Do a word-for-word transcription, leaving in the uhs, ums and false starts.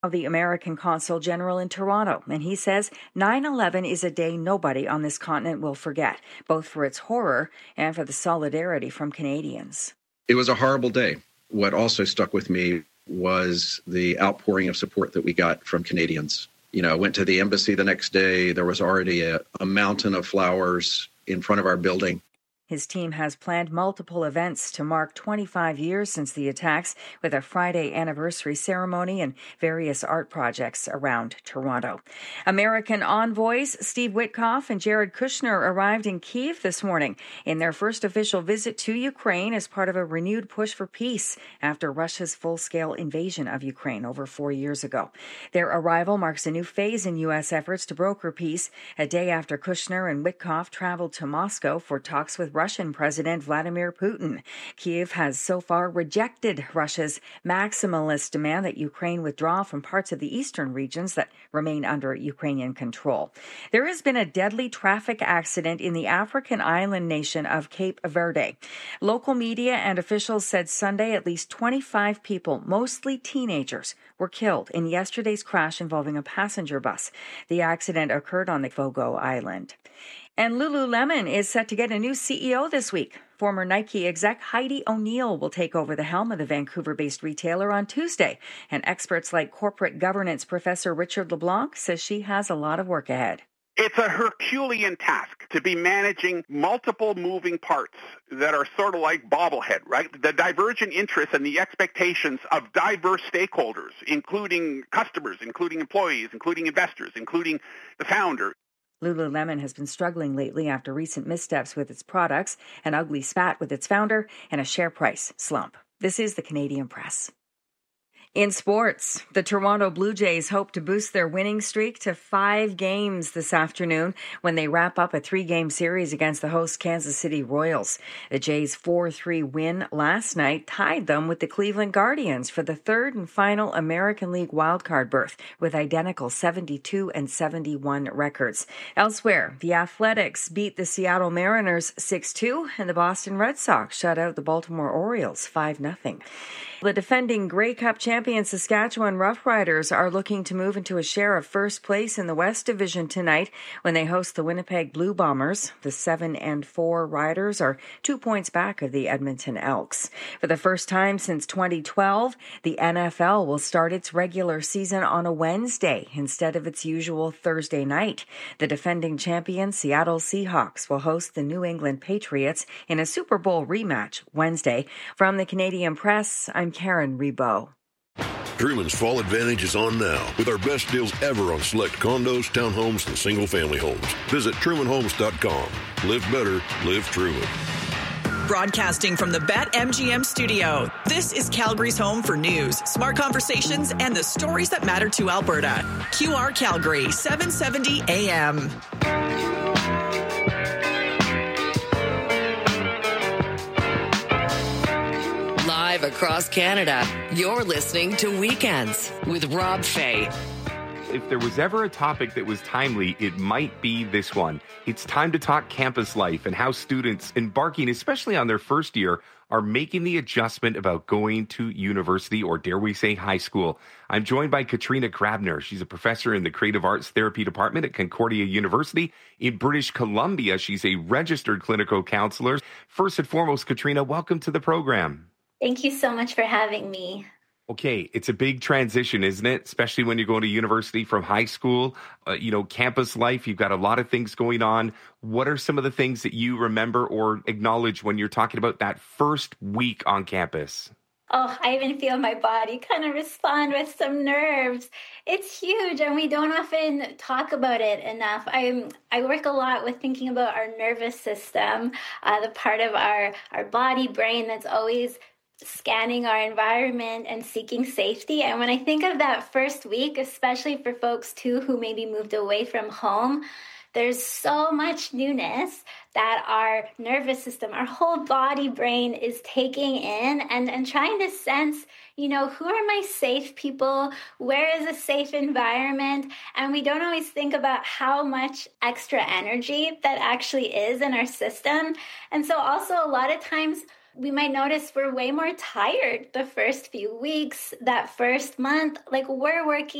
of the American Consul General in Toronto, and he says nine eleven is a day nobody on this continent will forget, both for its horror and for the solidarity from Canadians. It was a horrible day. What also stuck with me was the outpouring of support that we got from Canadians. You know, I went to the embassy the next day. There was already a, a mountain of flowers in front of our building. His team has planned multiple events to mark twenty-five years since the attacks, with a Friday anniversary ceremony and various art projects around Toronto. American envoys Steve Witkoff and Jared Kushner arrived in Kyiv this morning in their first official visit to Ukraine as part of a renewed push for peace after Russia's full-scale invasion of Ukraine over four years ago. Their arrival marks a new phase in U S efforts to broker peace, a day after Kushner and Witkoff traveled to Moscow for talks with Russian President Vladimir Putin. Kyiv has so far rejected Russia's maximalist demand that Ukraine withdraw from parts of the eastern regions that remain under Ukrainian control. There has been a deadly traffic accident in the African island nation of Cape Verde. Local media and officials said Sunday at least twenty-five people, mostly teenagers, were killed in yesterday's crash involving a passenger bus. The accident occurred on the Fogo Island. And Lululemon is set to get a new C E O this week. Former Nike exec Heidi O'Neill will take over the helm of the Vancouver-based retailer on Tuesday. And experts like corporate governance professor Richard LeBlanc says she has a lot of work ahead. It's a Herculean task to be managing multiple moving parts that are sort of like bobblehead, right? The divergent interests and the expectations of diverse stakeholders, including customers, including employees, including investors, including the founder. Lululemon has been struggling lately after recent missteps with its products, an ugly spat with its founder, and a share price slump. This is the Canadian Press. In sports, the Toronto Blue Jays hope to boost their winning streak to five games this afternoon when they wrap up a three-game series against the host Kansas City Royals. The Jays' four three win last night tied them with the Cleveland Guardians for the third and final American League wildcard berth with identical seventy-two and seventy-one records. Elsewhere, the Athletics beat the Seattle Mariners six two and the Boston Red Sox shut out the Baltimore Orioles five nothing. The defending Grey Cup champion Saskatchewan Roughriders are looking to move into a share of first place in the West Division tonight when they host the Winnipeg Blue Bombers. The seven and four Riders are two points back of the Edmonton Elks. For the first time since twenty twelve, the N F L will start its regular season on a Wednesday instead of its usual Thursday night. The defending champion Seattle Seahawks will host the New England Patriots in a Super Bowl rematch Wednesday. From the Canadian Press, I'm Karen Rebo. Truman's Fall Advantage is on now with our best deals ever on select condos, townhomes, and single-family homes. Visit Truman Homes dot com. Live better, live Truman. Broadcasting from the BetMGM studio, this is Calgary's home for news, smart conversations, and the stories that matter to Alberta. Q R Calgary, seven seventy A M. Live across Canada, you're listening to Weekends with Rob Fay. If there was ever a topic that was timely, it might be this one. It's time to talk campus life and how students embarking, especially on their first year, are making the adjustment about going to university, or dare we say high school. I'm joined by Katrina Grabner. She's a professor in the Creative Arts Therapy Department at Concordia University in British Columbia. She's a registered clinical counselor. First and foremost, Katrina, welcome to the program. Thank you so much for having me. Okay, it's a big transition, isn't it? Especially when you're going to university from high school, uh, you know, campus life, you've got a lot of things going on. What are some of the things that you remember or acknowledge when you're talking about that first week on campus? Oh, I even feel my body kind of respond with some nerves. It's huge, and we don't often talk about it enough. I I work a lot with thinking about our nervous system, uh, the part of our, our body, brain that's always scanning our environment and seeking safety. And when I think of that first week, especially for folks too who maybe moved away from home, there's so much newness that our nervous system, our whole body, brain is taking in and, and trying to sense, you know, who are my safe people? Where is a safe environment? And we don't always think about how much extra energy that actually is in our system. And so also a lot of times we might notice we're way more tired the first few weeks, that first month. Like we're working